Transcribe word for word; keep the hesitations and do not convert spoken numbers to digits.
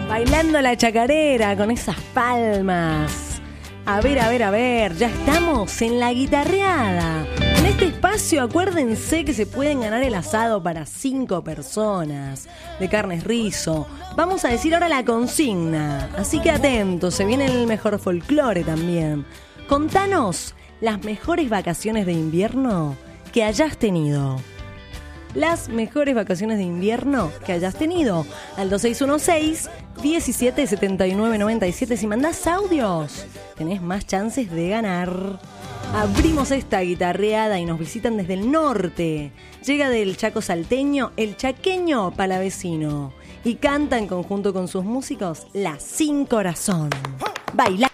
Bailando la chacarera con esas palmas. A ver, a ver, a ver, ya estamos en la guitarreada. En este espacio acuérdense que se pueden ganar el asado para cinco personas de carnes rizo. Vamos a decir ahora la consigna, así que atentos, se viene el mejor folclore también. Contanos las mejores vacaciones de invierno que hayas tenido. Las mejores vacaciones de invierno que hayas tenido. Al dos seis uno seis, diecisiete setenta y nueve noventa y siete. Si mandás audios, tenés más chances de ganar. Abrimos esta guitarreada y nos visitan desde el norte. Llega del Chaco salteño, el chaqueño palavecino. Y canta en conjunto con sus músicos La Sin Corazón. Baila.